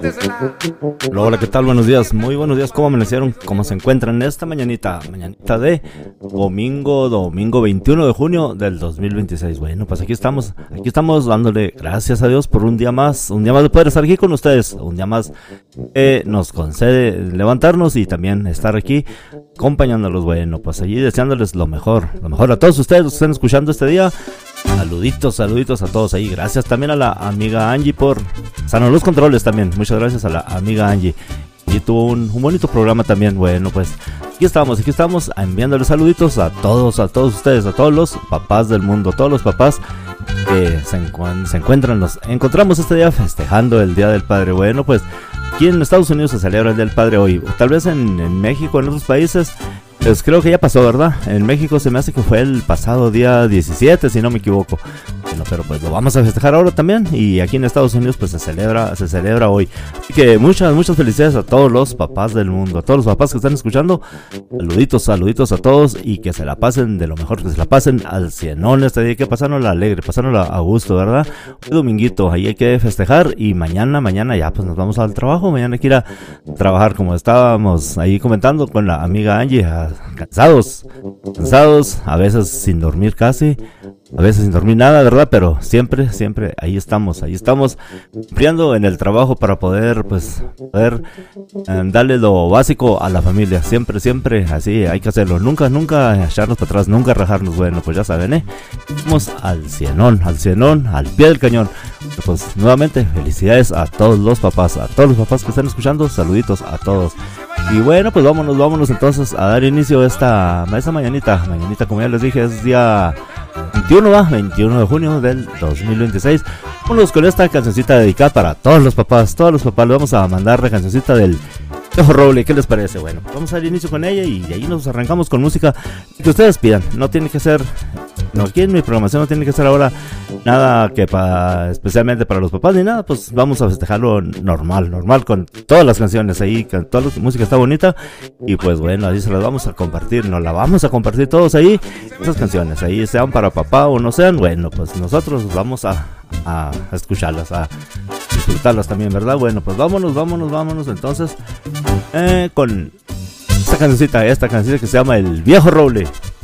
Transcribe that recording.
Hola, hola, ¿qué tal? Buenos días, muy buenos días. ¿Cómo amanecieron? ¿Cómo se encuentran esta mañanita? Mañanita de domingo 21 de junio del 2026. Bueno, pues aquí estamos dándole gracias a Dios por un día más de poder estar aquí con ustedes, un día más nos concede levantarnos y también estar aquí acompañándolos. Bueno, pues allí deseándoles lo mejor a todos ustedes que están escuchando este día. Saluditos a todos ahí. Gracias también a la amiga Angie por sanar los controles también. Muchas gracias a la amiga Angie. Y tuvo un bonito programa también. Bueno, pues aquí estamos enviándoles saluditos a todos ustedes, a todos los papás del mundo, todos los papás que se encuentran. Nos encontramos este día festejando el Día del Padre. Bueno, pues aquí en Estados Unidos se celebra el Día del Padre hoy. Tal vez en México, en otros países, pues creo que ya pasó, ¿verdad? En México se me hace que fue el pasado día 17, si no me equivoco. Bueno, pero pues lo vamos a festejar ahora también. Y aquí en Estados Unidos pues se celebra hoy. Así que muchas felicidades a todos los papás del mundo, a todos los papás que están escuchando. Saluditos a todos y que se la pasen de lo mejor, que se la pasen al cienón este día, que pasárnosla alegre, pasárnosla a gusto, ¿verdad? Hoy dominguito, ahí hay que festejar y mañana ya pues nos vamos al trabajo. Mañana hay que ir a trabajar, como estábamos ahí comentando con la amiga Angie, cansados, a veces sin dormir casi, a veces sin dormir nada, ¿verdad? Pero siempre ahí estamos cumpliendo en el trabajo para poder darle lo básico a la familia. Siempre así hay que hacerlo, nunca echarnos para atrás, nunca rajarnos. Bueno, pues ya saben, vamos al cienón, al pie del cañón. Pues nuevamente felicidades a todos los papás que están escuchando. Saluditos a todos. Y bueno, pues vámonos entonces a dar inicio a esta mañanita, como ya les dije, es día 21 de junio del 2026. Vámonos con esta cancioncita dedicada para todos los papás. Le vamos a mandar la cancioncita del Viejo Roble. ¿Qué les parece? Bueno, vamos a dar inicio con ella y de ahí nos arrancamos con música que ustedes pidan. No tiene que ser, aquí en mi programación no tiene que ser ahora nada que especialmente para los papás ni nada. Pues vamos a festejarlo normal con todas las canciones ahí, con toda la música está bonita. Y pues bueno, ahí se las vamos a compartir, nos la vamos a compartir todos ahí, esas canciones ahí, sean para papá o no sean. Bueno, pues nosotros vamos a escucharlas, a disfrutarlas también, ¿verdad? Bueno, pues vámonos entonces con esta cancioncita que se llama El Viejo Roble.